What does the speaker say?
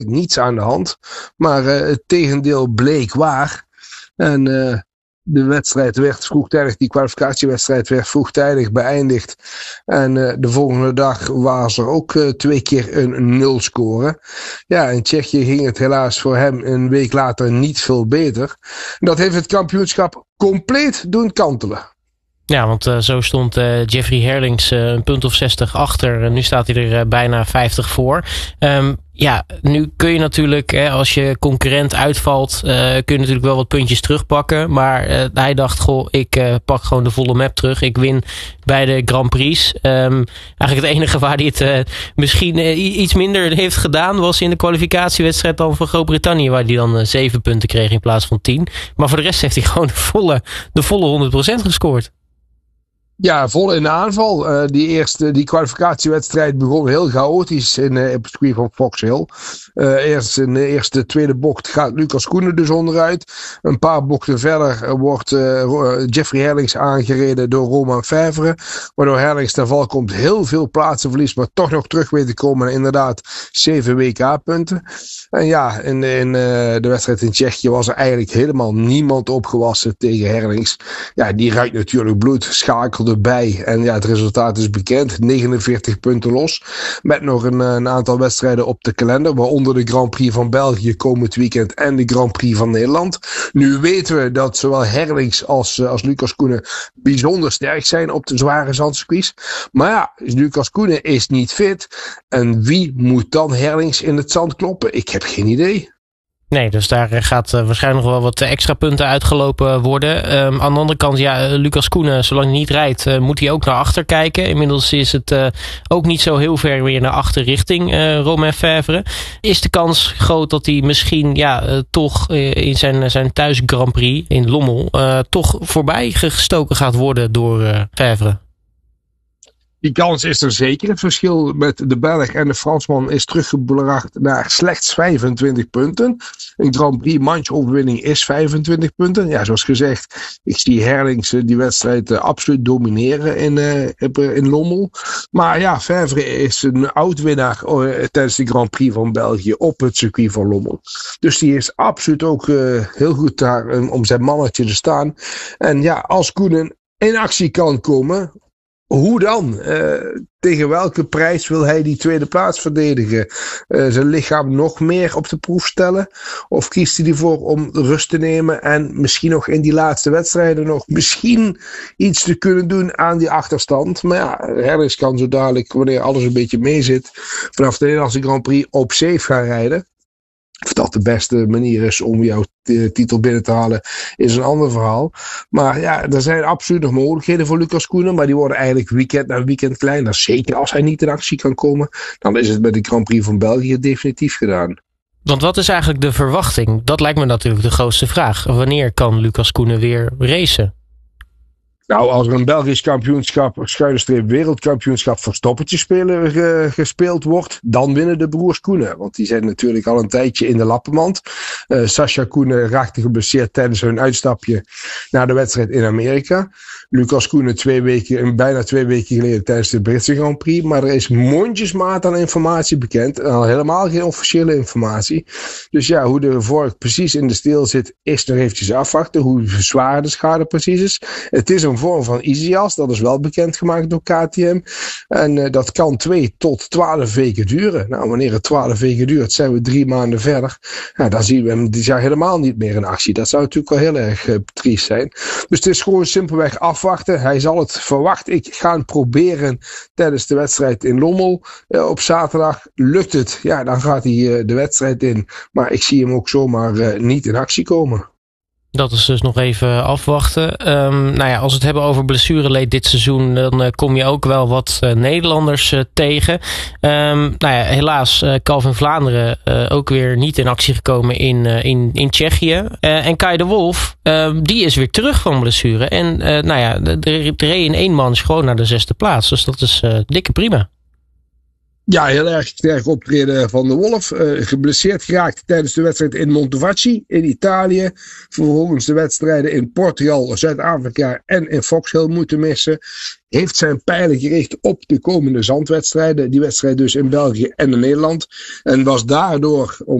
niets aan de hand. Maar het tegendeel bleek waar. En de wedstrijd werd vroegtijdig, die kwalificatiewedstrijd werd vroegtijdig beëindigd. En de volgende dag was er ook 2 keer een 0 scoren. Ja, in Tsjechië ging het helaas voor hem een week later niet veel beter. Dat heeft het kampioenschap compleet doen kantelen. Ja, want zo stond Jeffrey Herlings een punt of 60 achter. Nu staat hij er bijna 50 voor. Ja, nu kun je natuurlijk, als je concurrent uitvalt, kun je natuurlijk wel wat puntjes terugpakken. Maar hij dacht, ik pak gewoon de volle map terug. Ik win bij de Grand Prix. Eigenlijk het enige waar hij het misschien iets minder heeft gedaan was in de kwalificatiewedstrijd dan van Groot-Brittannië, waar hij dan 7 punten kreeg in plaats van 10. Maar voor de rest heeft hij gewoon de volle 100% gescoord. Ja, vol in de aanval. Die kwalificatiewedstrijd begon heel chaotisch op het circuit van Fox Hill. Eerst in de eerste, tweede bocht gaat Lucas Koenen dus onderuit. Een paar bochten verder wordt Jeffrey Herlings aangereden door Romain Fevre. Waardoor Herlings ter val komt, heel veel plaatsen verliest, maar toch nog terug weet te komen. En inderdaad 7 WK-punten. En ja, in de wedstrijd in Tsjechië was er eigenlijk helemaal niemand opgewassen tegen Herlings. Ja, die ruikt natuurlijk bloed, schakelde bij. En ja, het resultaat is bekend. 49 punten los. Met nog een aantal wedstrijden op de kalender. Waaronder de Grand Prix van België komend weekend. En de Grand Prix van Nederland. Nu weten we dat zowel Herlings als Lucas Koenen bijzonder sterk zijn op de zware zandcircuits. Maar ja, Lucas Koenen is niet fit. En wie moet dan Herlings in het zand kloppen? Ik heb geen idee. Nee, dus daar gaat waarschijnlijk nog wel wat extra punten uitgelopen worden. Aan de andere kant, ja, Lucas Koenen, zolang hij niet rijdt, moet hij ook naar achter kijken. Inmiddels is het ook niet zo heel ver weer naar achter richting Romain Fevre. Is de kans groot dat hij misschien toch in zijn thuis Grand Prix in Lommel toch voorbij gestoken gaat worden door Fevre? Die kans is er zeker. Het verschil met de Belg en de Fransman is teruggebracht naar slechts 25 punten. Een Grand Prix manchoverwinning is 25 punten. Ja, zoals gezegd, ik zie Herlings die wedstrijd absoluut domineren in Lommel. Maar ja, Fevre is een oud-winnaar tijdens de Grand Prix van België op het circuit van Lommel. Dus die is absoluut ook heel goed daar om zijn mannetje te staan. En ja, als Koenen in actie kan komen, hoe dan? Tegen welke prijs wil hij die tweede plaats verdedigen? Zijn lichaam nog meer op de proef stellen? Of kiest hij ervoor om rust te nemen en misschien nog in die laatste wedstrijden nog misschien iets te kunnen doen aan die achterstand? Maar ja, Herlings kan zo dadelijk, wanneer alles een beetje meezit, vanaf de Nederlandse Grand Prix op safe gaan rijden. Of dat de beste manier is om jouw titel binnen te halen, is een ander verhaal. Maar ja, er zijn absoluut nog mogelijkheden voor Lucas Koenen, maar die worden eigenlijk weekend na weekend kleiner. Zeker als hij niet in actie kan komen, dan is het met de Grand Prix van België definitief gedaan. Want wat is eigenlijk de verwachting? Dat lijkt me natuurlijk de grootste vraag. Wanneer kan Lucas Koenen weer racen? Nou, als er een Belgisch kampioenschap, wereldkampioenschap voor stoppertje spelen gespeeld wordt, dan winnen de broers Koenen. Want die zijn natuurlijk al een tijdje in de lappenmand. Sascha Koenen raakte geblesseerd tijdens hun uitstapje naar de wedstrijd in Amerika. Lucas Koenen bijna 2 weken geleden tijdens de Britse Grand Prix. Maar er is mondjesmaat aan informatie bekend. En al helemaal geen officiële informatie. Dus ja, hoe de vork precies in de steel zit, is nog eventjes afwachten. Hoe zwaar de schade precies is. Het is een vorm van ISIAS, dat is wel bekendgemaakt door KTM. En dat kan 2 tot 12 weken duren. Nou, wanneer het 12 weken duurt, zijn we 3 maanden verder. Nou, dan zien we hem dit jaar helemaal niet meer in actie. Dat zou natuurlijk wel heel erg triest zijn. Dus het is gewoon simpelweg afwachten. Hij zal het verwachten. Ik ga het proberen tijdens de wedstrijd in Lommel op zaterdag. Lukt het, ja, dan gaat hij de wedstrijd in. Maar ik zie hem ook zomaar niet in actie komen. Dat is dus nog even afwachten. Als we het hebben over blessureleed dit seizoen, dan kom je ook wel wat Nederlanders tegen. Helaas Calvin Vlaanderen ook weer niet in actie gekomen in Tsjechië. En Kai de Wolf, die is weer terug van blessure. En er reed in 1 man gewoon naar de 6e plaats. Dus dat is dikke prima. Ja, heel erg sterk optreden van de Wolf. Geblesseerd geraakt tijdens de wedstrijd in Montevarchi in Italië. Vervolgens de wedstrijden in Portugal, Zuid-Afrika en in Fox Hill moeten missen. Heeft zijn pijlen gericht op de komende zandwedstrijden. Die wedstrijd dus in België en in Nederland. En was daardoor,